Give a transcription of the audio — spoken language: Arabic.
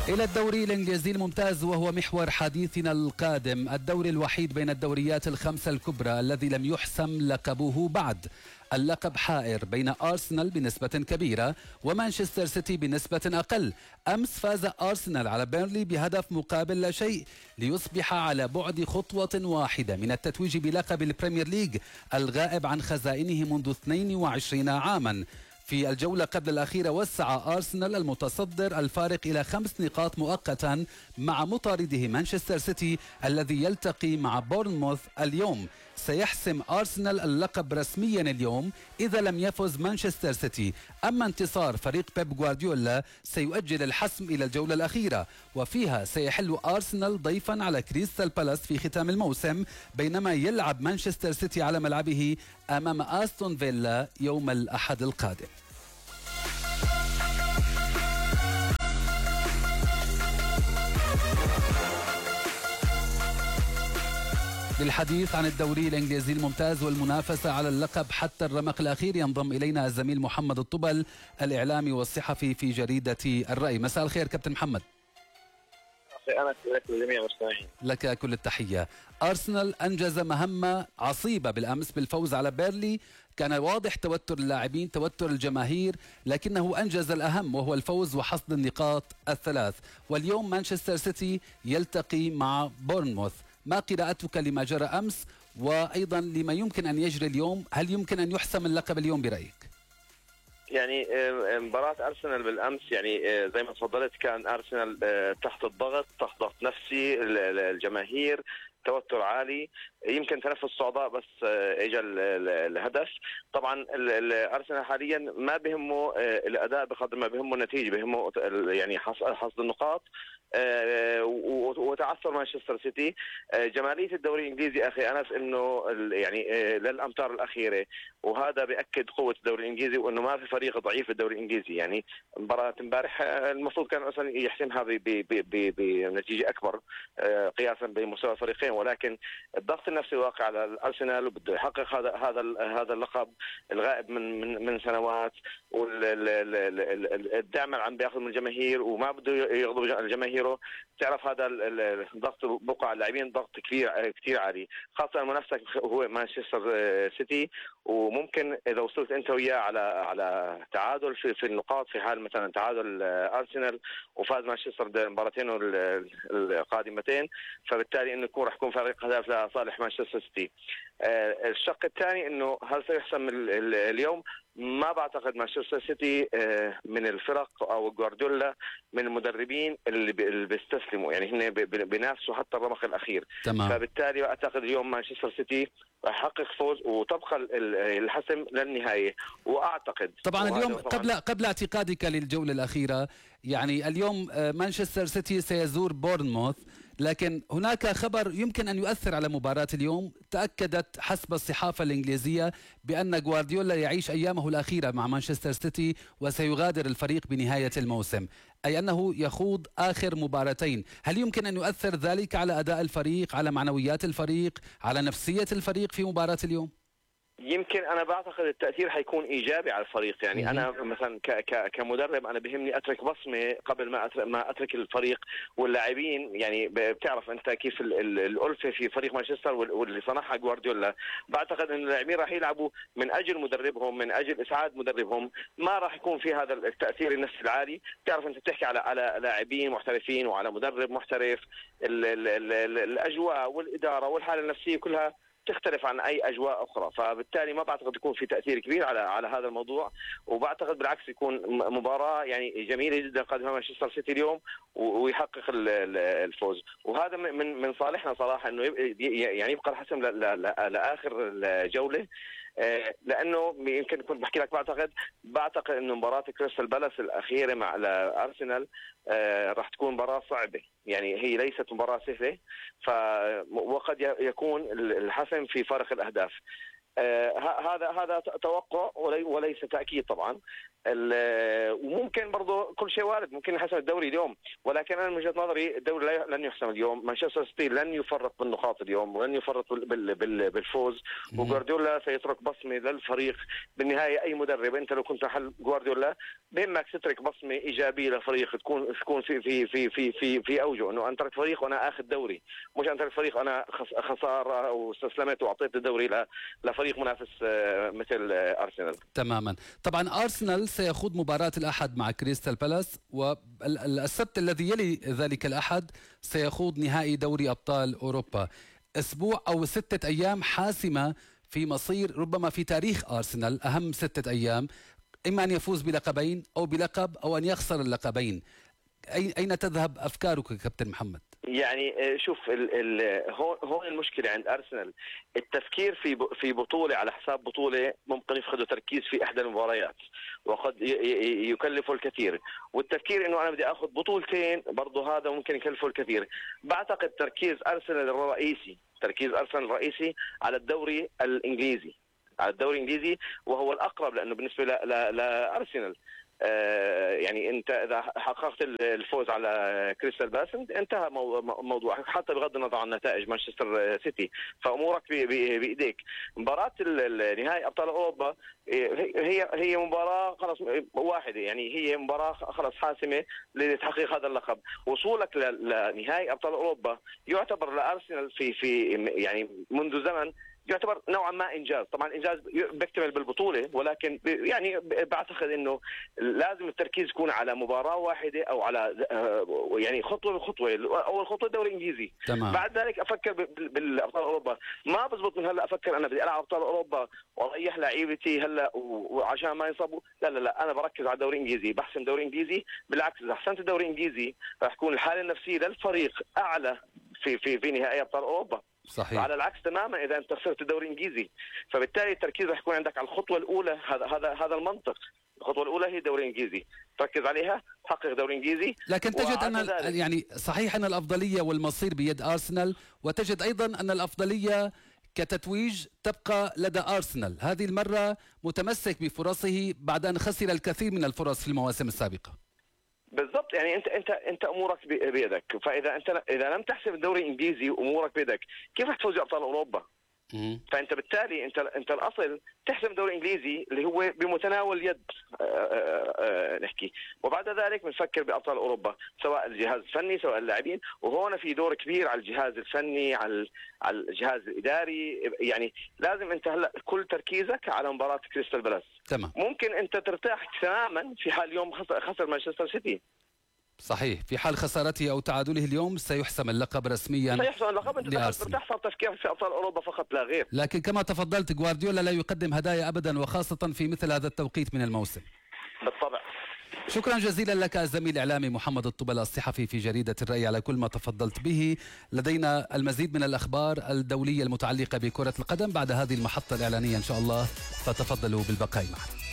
إلى الدوري الإنجليزي الممتاز وهو محور حديثنا القادم، الدوري الوحيد بين الدوريات الخمسة الكبرى الذي لم يحسم لقبه بعد. اللقب حائر بين أرسنال بنسبة كبيرة ومانشستر سيتي بنسبة أقل. أمس فاز أرسنال على بيرنلي بهدف مقابل لا شيء ليصبح على بعد خطوة واحدة من التتويج بلقب البريمير ليج الغائب عن خزائنه منذ 22 عاما. في الجولة قبل الأخيرة وسع أرسنال المتصدر الفارق إلى 5 نقاط مؤقتا مع مطارده مانشستر سيتي الذي يلتقي مع بورنموث اليوم. سيحسم أرسنال اللقب رسميا اليوم إذا لم يفز مانشستر سيتي. أما انتصار فريق بيب غوارديولا سيؤجل الحسم إلى الجولة الأخيرة، وفيها سيحل أرسنال ضيفا على كريستال بالاس في ختام الموسم، بينما يلعب مانشستر سيتي على ملعبه أمام أستون فيلا يوم الأحد القادم. للحديث عن الدوري الإنجليزي الممتاز والمنافسة على اللقب حتى الرمق الأخير ينضم إلينا الزميل محمد الطبل الإعلامي والصحفي في جريدة الرأي. مساء الخير كابتن محمد. أنا لك الجميع مستمعين. لك كل التحية. أرسنال أنجز مهمة عصيبة بالأمس بالفوز على بيرلي، كان واضح توتر اللاعبين توتر الجماهير، لكنه أنجز الأهم وهو الفوز وحصد النقاط الثلاث. واليوم مانشستر سيتي يلتقي مع بورنموث. ما قراءتك لما جرى أمس وأيضا لما يمكن أن يجري اليوم؟ هل يمكن أن يحسم اللقب اليوم برأيك؟ يعني مباراة أرسنال بالأمس يعني زي ما تفضلت كان أرسنال تحت الضغط، تحت ضغط نفسي، الجماهير توتر عالي، يمكن تنفس صعداء بس اجى الهدف. طبعا أرسنال حاليا ما بهمه الأداء بقدر ما بهمه النتيجة، بهمه يعني حصد النقاط وتعثر مانشستر سيتي. جمالية الدوري الإنجليزي أخي أنس إنه يعني للأمتار الأخيرة، وهذا بيأكد قوة الدوري الإنجليزي وإنه ما في فريق ضعيف في الدوري الإنجليزي. يعني مباراة امبارح المفروض كان أصلا يحسمها بنتيجة أكبر قياسا بمستوى الفريقين، ولكن الضغط النفسي الواقع على الأرسنال وبده يحقق هذا اللقب الغائب من سنوات، والدعم اللي عم بياخذ من الجماهير وما بده يغضب الجماهير. تعرف هذا الضغط بقى على اللاعبين ضغط كثير عالي، خاصة المنافسة هو مانشستر سيتي، وممكن إذا وصلت أنت وياه على تعادل في النقاط، في حال مثلا تعادل أرسنال وفاز مانشستر المباراتين القادمتين، فبالتالي إنه راح يكون فريق هدف لصالح مانشستر سيتي. الشق الثاني إنه هل سيحسم اليوم؟ ما بعتقد مانشستر سيتي من الفرق او جوارديولا من المدربين اللي بيستسلموا، يعني هن بينافسوا حتى الرمق الاخير. تمام. فبالتالي اعتقد اليوم مانشستر سيتي راح يحقق فوز وتبقى الحسم للنهايه. واعتقد طبعا اليوم قبل اعتقادك للجوله الاخيره، يعني اليوم مانشستر سيتي سيزور بورنموث، لكن هناك خبر يمكن أن يؤثر على مباراة اليوم. تأكدت حسب الصحافة الإنجليزية بأن غوارديولا يعيش أيامه الأخيرة مع مانشستر سيتي وسيغادر الفريق بنهاية الموسم، أي أنه يخوض آخر مباراتين. هل يمكن أن يؤثر ذلك على أداء الفريق، على معنويات الفريق، على نفسية الفريق في مباراة اليوم؟ يمكن انا بعتقد التاثير حيكون ايجابي على الفريق. يعني انا مثلا كمدرب انا بهمني اترك بصمه قبل ما اترك الفريق واللاعبين. يعني بتعرف انت كيف الالفه في فريق مانشستر واللي صنعها جوارديولا. بعتقد ان اللاعبين راح يلعبوا من اجل مدربهم، من اجل اسعاد مدربهم، ما راح يكون في هذا التاثير النفسي العالي. بتعرف انت بتحكي على لاعبين محترفين وعلى مدرب محترف، الاجواء والاداره والحاله النفسيه كلها تختلف عن اي اجواء اخرى، فبالتالي ما بعتقد يكون في تاثير كبير على هذا الموضوع. وبعتقد بالعكس يكون مباراه يعني جميله جدا قادمها مانشستر سيتي اليوم ويحقق الفوز، وهذا من صالحنا صراحه انه يعني يبقى الحسم لاخر الجوله. لانه يمكن كنت بحكي لك بعتقد انه مباراه كريستال بالاس الاخيره مع الارسنال راح تكون مباراه صعبه. يعني هي ليست مباراه سهله، وقد يكون الحسم في فرق الاهداف. هذا توقع وليس تاكيد طبعا. وممكن برضه كل شيء وارد، ممكن يحسم الدوري اليوم، ولكن انا من وجهه نظري الدوري لن يحسم اليوم. مانشستر سيتي لن يفرط بالنقاط اليوم ولن يفرط بالفوز، وغوارديولا سيترك بصمه للفريق. بالنهايه اي مدرب انت لو كنت محل غوارديولا بهمك تترك بصمه ايجابيه للفريق، تكون في اوجه انه انا ترك فريق وانا اخذ دوري، مش انا ترك فريق انا خساره او استسلمت واعطيت الدوري لفريق منافس مثل ارسنال. تماما. طبعا ارسنال سيخوض مباراة الأحد مع كريستال بالاس، والسبت الذي يلي ذلك الأحد سيخوض نهائي دوري أبطال أوروبا. أسبوع أو 6 أيام حاسمة في مصير ربما في تاريخ أرسنال، أهم 6 أيام، إما أن يفوز بلقبين أو بلقب أو أن يخسر اللقبين. أين تذهب أفكارك كابتن محمد؟ يعني شوف هون المشكلة عند أرسنال، التفكير في بطولة على حساب بطولة ممكن يفقدوا تركيز في إحدى المباريات وقد يكلفه الكثير، والتفكير إنه أنا بدي أخذ بطولتين برضه هذا ممكن يكلفه الكثير. بعتقد تركيز أرسنال الرئيسي على الدوري الإنجليزي، وهو الأقرب، لأنه بالنسبة لأرسنال يعني انت اذا حققت الفوز على كريستال بالاس انتهى موضوع، حتى بغض النظر عن نتائج مانشستر سيتي، فامورك بايديك. مباراه نهائي ابطال اوروبا هي مباراه خلاص واحده، يعني هي مباراه خلاص حاسمه لتحقيق هذا اللقب. وصولك لنهائي ابطال اوروبا يعتبر لارسنال في يعني منذ زمن يعتبر نوعا ما انجاز. طبعا انجاز بيكتمل بالبطوله، ولكن يعني بعتقد انه لازم التركيز يكون على مباراه واحده او على يعني خطوه بخطوه. اول خطوه الدوري الانجليزي، بعد ذلك افكر بالابطال اوروبا. ما بزبط من هلا افكر انا بدي العب ابطال اوروبا واريح لعيبتي هلا وعشان ما ينصبوا، لا انا بركز على الدوري الانجليزي، بحسن دوري انجليزي. بالعكس اذا احسنت الدوري الانجليزي راح تكون الحاله النفسيه للفريق اعلى في نهائي ابطال اوروبا. صحيح. على العكس تماما اذا انت خسرت الدوري الانجليزي، فبالتالي التركيز راح يكون عندك على الخطوه الاولى. هذا المنطق. الخطوه الاولى هي الدوري الانجليزي، تركز عليها، تحقق دوري انجليزي. لكن تجد ان يعني صحيح ان الافضليه والمصير بيد ارسنال، وتجد ايضا ان الافضليه كتتويج تبقى لدى ارسنال. هذه المره متمسك بفرصه بعد ان خسر الكثير من الفرص في المواسم السابقه. بالضبط، يعني انت امورك بيدك، فاذا اذا لم تحسم الدوري الانجليزي وامورك بيدك، كيف رح تفوز بابطال اوروبا؟ فانت بالتالي انت الاصل تحسم الدوري الانجليزي اللي هو بمتناول اليد نحكي، وبعد ذلك بنفكر بابطال اوروبا، سواء الجهاز الفني سواء اللاعبين. وهون في دور كبير على الجهاز الفني، على الجهاز الاداري. يعني لازم انت هلا كل تركيزك على مباراه كريستال بالاس. تمام. ممكن انت ترتاح تماما في حال اليوم خسر مانشستر سيتي. صحيح، في حال خسارته او تعادله اليوم سيحسم اللقب رسميا. سيحسم اللقب، انت ترتاح صار تفكير في ابطال اوروبا فقط لا غير. لكن كما تفضلت غوارديولا لا يقدم هدايا ابدا، وخاصه في مثل هذا التوقيت من الموسم. بالطبع. شكرا جزيلا لك الزميل الاعلامي محمد الطبلة الصحفي في جريدة الرأي على كل ما تفضلت به. لدينا المزيد من الاخبار الدولية المتعلقة بكرة القدم بعد هذه المحطة الاعلانية ان شاء الله، فتفضلوا بالبقاء معنا.